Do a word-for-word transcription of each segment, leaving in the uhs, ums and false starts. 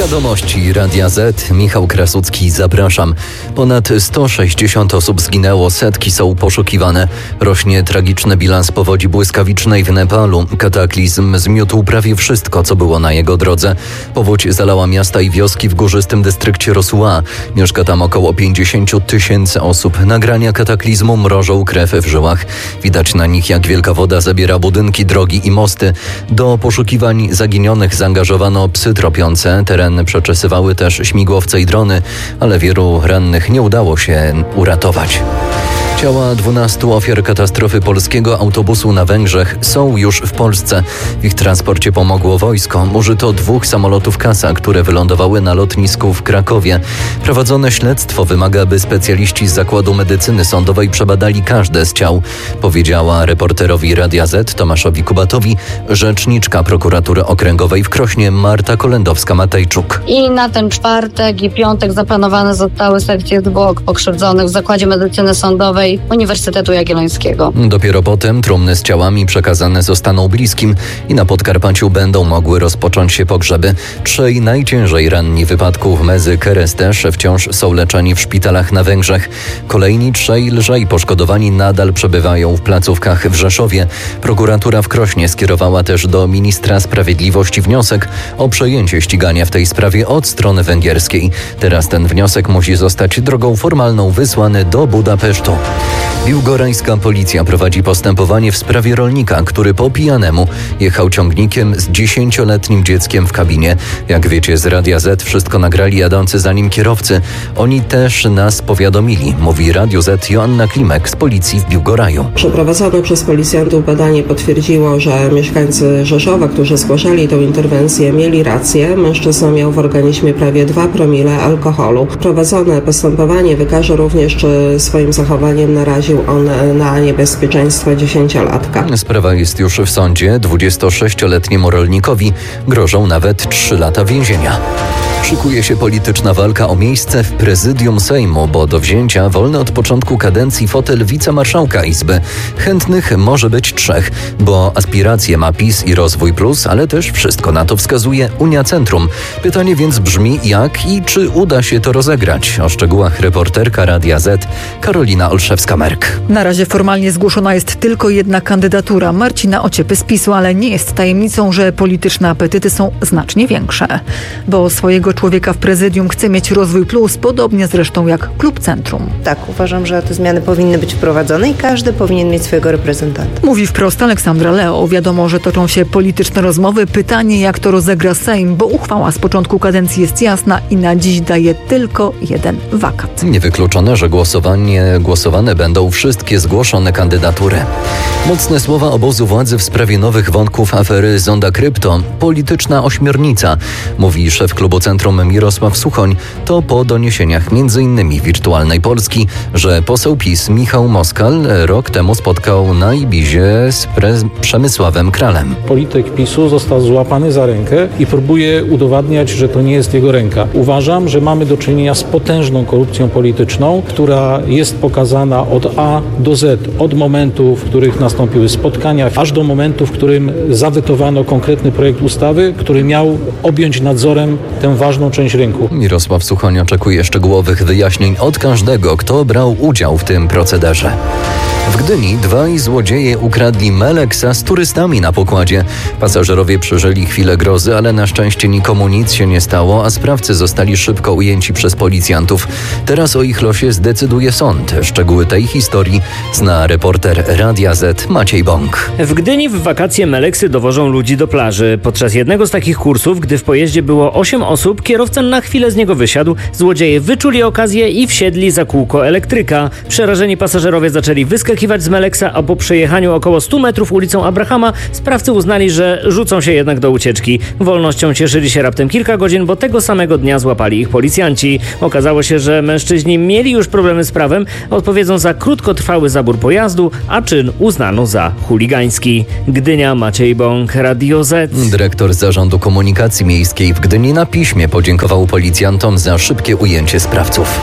Wiadomości Radia Z. Michał Krasucki, zapraszam. Ponad sto sześćdziesiąt osób zginęło, setki są poszukiwane. Rośnie tragiczny bilans powodzi błyskawicznej w Nepalu. Kataklizm zmiótł prawie wszystko, co było na jego drodze. Powódź zalała miasta i wioski w górzystym dystrykcie Rosua. Mieszka tam około pięćdziesiąt tysięcy osób. Nagrania kataklizmu mrożą krew w żyłach. Widać na nich, jak wielka woda zabiera budynki, drogi i mosty. Do poszukiwań zaginionych zaangażowano psy tropiące. Teren przeczesywały też śmigłowce i drony, ale wielu rannych nie udało się uratować. Ciała dwunastu ofiar katastrofy polskiego autobusu na Węgrzech są już w Polsce. W ich transporcie pomogło wojsko. Użyto dwóch samolotów Kasa, które wylądowały na lotnisku w Krakowie. Prowadzone śledztwo wymaga, by specjaliści z Zakładu Medycyny Sądowej przebadali każde z ciał, powiedziała reporterowi Radia Z Tomaszowi Kubatowi rzeczniczka Prokuratury Okręgowej w Krośnie Marta Kolendowska-Matejczuk. I na ten czwartek i piątek zaplanowane zostały sekcje zwłok pokrzywdzonych w Zakładzie Medycyny Sądowej Uniwersytetu Jagiellońskiego. Dopiero potem trumny z ciałami przekazane zostaną bliskim i na Podkarpaciu będą mogły rozpocząć się pogrzeby. Trzej najciężej ranni wypadków Mezy Keres też wciąż są leczeni w szpitalach na Węgrzech. Kolejni trzej lżej poszkodowani nadal przebywają w placówkach w Rzeszowie. Prokuratura w Krośnie skierowała też do ministra sprawiedliwości wniosek o przejęcie ścigania w tej sprawie od strony węgierskiej. Teraz ten wniosek musi zostać drogą formalną wysłany do Budapesztu. Biłgorajska policja prowadzi postępowanie w sprawie rolnika, który po pijanemu jechał ciągnikiem z dziesięcioletnim dzieckiem w kabinie. Jak wiecie z Radia Z, wszystko nagrali jadący za nim kierowcy. Oni też nas powiadomili, mówi Radio Z Joanna Klimek z policji w Biłgoraju. Przeprowadzone przez policjantów badanie potwierdziło, że mieszkańcy Rzeszowa, którzy zgłaszali tę interwencję, mieli rację. Mężczyzna miał w organizmie prawie dwa promile alkoholu. Prowadzone postępowanie wykaże również, czy swoim zachowaniem naraził on na niebezpieczeństwo dziesięciolatka. Sprawa jest już w sądzie. dwudziestosześcioletniemu rolnikowi grożą nawet trzy lata więzienia. Szykuje się polityczna walka o miejsce w prezydium Sejmu, bo do wzięcia wolny od początku kadencji fotel wicemarszałka Izby. Chętnych może być trzech, bo aspiracje ma PiS i Rozwój Plus, ale też wszystko na to wskazuje Unia Centrum. Pytanie więc brzmi, jak i czy uda się to rozegrać? O szczegółach reporterka Radia Z Karolina Olszewska-Merk. Na razie formalnie zgłoszona jest tylko jedna kandydatura, Marcina Ociepy z PiSu, ale nie jest tajemnicą, że polityczne apetyty są znacznie większe, bo swojego człowieka w prezydium chce mieć Rozwój Plus, podobnie zresztą jak Klub Centrum. Tak, uważam, że te zmiany powinny być wprowadzone i każdy powinien mieć swojego reprezentanta. Mówi wprost Aleksandra Leo. Wiadomo, że toczą się polityczne rozmowy. Pytanie, jak to rozegra Sejm, bo uchwała z początku kadencji jest jasna i na dziś daje tylko jeden wakat. Niewykluczone, że głosowanie, głosowane będą wszystkie zgłoszone kandydatury. Mocne słowa obozu władzy w sprawie nowych wątków afery Zonda Krypto. Polityczna ośmiornica, mówi szef Klubu Centrum Mirosław Suchoń. To po doniesieniach m.in. Wirtualnej Polski, że poseł PiS Michał Moskal rok temu spotkał na Ibizie z pre- Przemysławem Kralem. Polityk PiSu został złapany za rękę i próbuje udowadniać, że to nie jest jego ręka. Uważam, że mamy do czynienia z potężną korupcją polityczną, która jest pokazana od A do Z, od momentu, w których nastąpiły spotkania, aż do momentu, w którym zawetowano konkretny projekt ustawy, który miał objąć nadzorem tę ważną część rynku. Mirosław Suchoń oczekuje szczegółowych wyjaśnień od każdego, kto brał udział w tym procederze. W Gdyni dwaj złodzieje ukradli Meleksa z turystami na pokładzie. Pasażerowie przeżyli chwilę grozy, ale na szczęście nikomu nic się nie stało, a sprawcy zostali szybko ujęci przez policjantów. Teraz o ich losie zdecyduje sąd. Szczegóły tej historii zna reporter Radia Z Maciej Bąk. W Gdyni w wakacje Meleksy dowożą ludzi do plaży. Podczas jednego z takich kursów, gdy w pojeździe było osiem osób, kierowca na chwilę z niego wysiadł. Złodzieje wyczuli okazję i wsiedli za kółko elektryka. Przerażeni pasażerowie zaczęli wyskakiwać z Meleksa, a po przejechaniu około stu metrów ulicą Abrahama sprawcy uznali, że rzucą się jednak do ucieczki. Wolnością cieszyli się raptem kilka godzin, bo tego samego dnia złapali ich policjanci. Okazało się, że mężczyźni mieli już problemy z prawem, odpowiedzą za krótkotrwały zabór pojazdu, a czyn uznano za chuligański. Gdynia, Maciej Bąk, Radio Z. Dyrektor Zarządu Komunikacji Miejskiej w Gdyni na piśmie podziękował policjantom za szybkie ujęcie sprawców.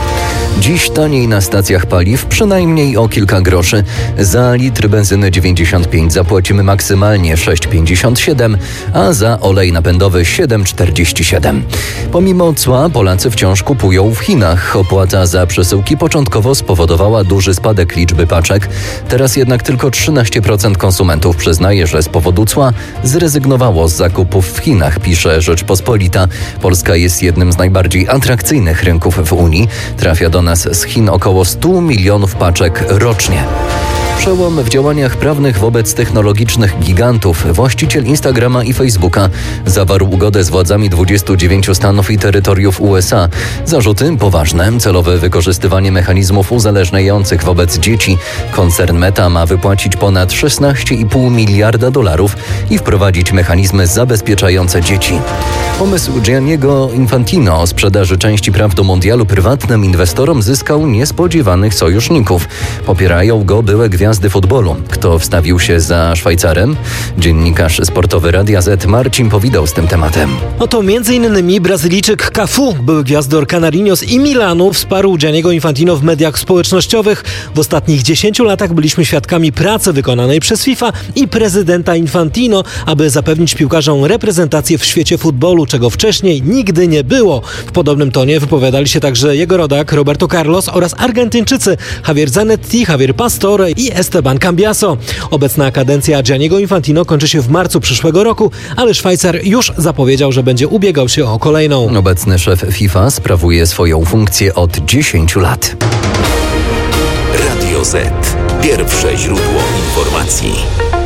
Dziś taniej na stacjach paliw przynajmniej o kilka groszy. Za litr benzyny dziewięćdziesiąt pięć zapłacimy maksymalnie sześć pięćdziesiąt siedem, a za olej napędowy siedem czterdzieści siedem. Pomimo cła Polacy wciąż kupują w Chinach. Opłata za przesyłki początkowo spowodowała duży spadek liczby paczek. Teraz jednak tylko trzynaście procent konsumentów przyznaje, że z powodu cła zrezygnowało z zakupów w Chinach, pisze Rzeczpospolita. Polska jest jednym z najbardziej atrakcyjnych rynków w Unii. Trafia do nas z Chin około stu milionów paczek rocznie. Przełom w działaniach prawnych wobec technologicznych gigantów. Właściciel Instagrama i Facebooka zawarł ugodę z władzami dwudziestu dziewięciu stanów i terytoriów U S A. Zarzuty poważne. Celowe wykorzystywanie mechanizmów uzależniających wobec dzieci. Koncern Meta ma wypłacić ponad szesnaście i pół miliarda dolarów i wprowadzić mechanizmy zabezpieczające dzieci. Pomysł Gianniego Infantino o sprzedaży części praw do mundialu prywatnym inwestorom zyskał niespodziewanych sojuszników. Popierają go byłe gwiazdy futbolu. Kto wstawił się za Szwajcarem? Dziennikarz sportowy Radia Z Marcin Powidał z tym tematem. Oto między innymi Brazylijczyk Cafu, były gwiazdor Canarinos i Milanu, wsparł Gianniego Infantino w mediach społecznościowych. W ostatnich dziesięciu latach byliśmy świadkami pracy wykonanej przez FIFA i prezydenta Infantino, aby zapewnić piłkarzom reprezentację w świecie futbolu, czego wcześniej nigdy nie było. W podobnym tonie wypowiadali się także jego rodak Roberto Carlos oraz Argentyńczycy Javier Zanetti, Javier Pastore i Esteban Cambiaso. Obecna kadencja Gianniego Infantino kończy się w marcu przyszłego roku, ale Szwajcar już zapowiedział, że będzie ubiegał się o kolejną. Obecny szef FIFA sprawuje swoją funkcję od dziesięciu lat. Radio Z. Pierwsze źródło informacji.